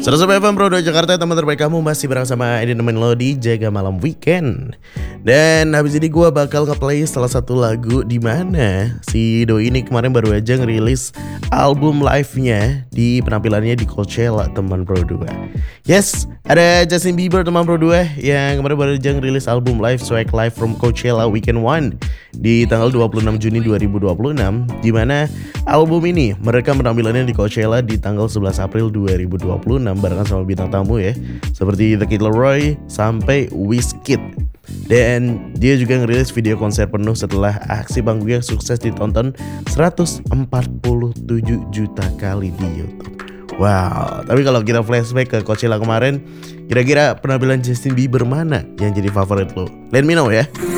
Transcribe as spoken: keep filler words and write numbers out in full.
seratus F M Pro dua Jakarta, teman terbaik kamu masih bersama Edi nemenin lo di Jaga Malam Weekend. Dan habis ini gue bakal ngeplay salah satu lagu di mana si Doi ini kemarin baru aja ngerilis album live-nya di penampilannya di Coachella teman Pro dua. Yes, ada Justin Bieber teman Pro dua yang kemarin baru aja ngerilis album live Swag Live from Coachella Weekend one di tanggal dua puluh enam Juni dua ribu dua puluh enam, di mana album ini merekam penampilannya di Coachella di tanggal sebelas April dua ribu dua puluh enam barengan sama bintang tamu ya, seperti The Kid Laroi sampai Wizkid. Dan dia juga ngerilis video konser penuh setelah aksi panggungnya sukses ditonton seratus empat puluh tujuh juta kali di YouTube. Wow, tapi kalau kita flashback ke Coachella kemarin, kira-kira penampilan Justin Bieber mana yang jadi favorit lo? Let me know ya.